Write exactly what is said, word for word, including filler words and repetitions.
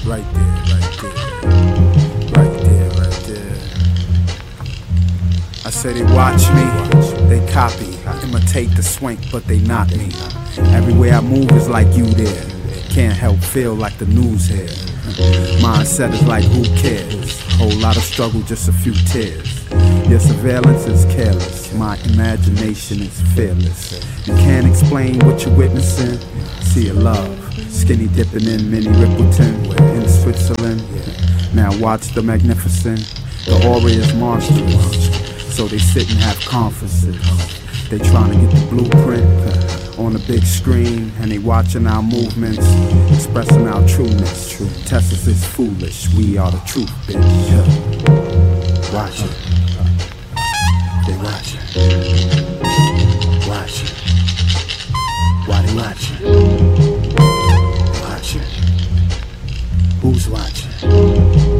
Right there, right there. Right there, right there. I say they watch me, they copy, imitate the swank, but they not me. Everywhere I move is like you there. Can't help feel like the news here. Mindset is like who cares? Whole lot of struggle, just a few tears. Your surveillance is careless, my imagination is fearless. You can't explain what you're witnessing. See a love, skinny dipping in mini Rippleton. We're in Switzerland, yeah. Now watch the magnificent. The aura is monstrous, so they sit and have conferences. They trying to get the blueprint uh, on the big screen, and they watching our movements, expressing our trueness. True. Tessus is foolish, we are the truth, bitch. Yeah. Watch it. They watching. Watching. Why they watching? Watching. Who's watching?